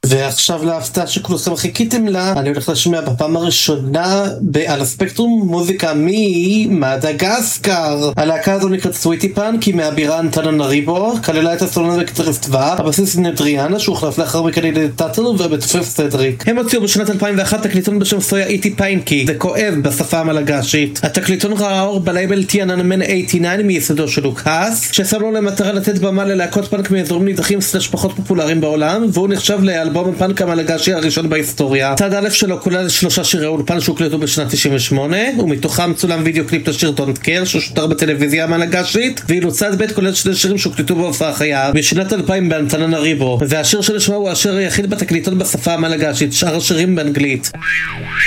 ועכשיו להפתעה שכולכם חיכיתם לה, אני הולך לשמיע בפעם הראשונה על הספקטרום מוזיקה ממדגסקר. הלהקה הזו נקראת סוויטי פאנק, היא מהבירה אנטננריבו, כללה את הסולן וגיטריסט טווה, הבסיס נדריאנה שהוחלף לאחר מכן על ידי טאטל ובתופף סדריק. הם הוציאו בשנת 2001 תקליטון בשם סויה איטי פיינקי, זה כואב בשפה המלגשית. התקליטון ראה אור בלייבל TNN 89 מייסדו של לוקאס, ששם לו למטרה לתת במה ללהקות פאנק מאזורים נידחים סלש פחות פופולריים בעולם, והוא נחשב לאלבום הפאנק המלגשי הראשון בהיסטוריה. צד א' שלו כולל 3 שירי אולפן שהוקלטו בשנת 98, ומתוכם צולם וידאו קליפ לשיר Don't Care ששודר בטלוויזיה המלגשית, ואילו צד ב' כולל 2 שירים שהוקלטו בהופעה חיה בשנת 2000 באנטננריבו, והשיר שלשמו הוא השיר היחיד בתקליטון בשפה המלגשית, שאר השירים באנגלית.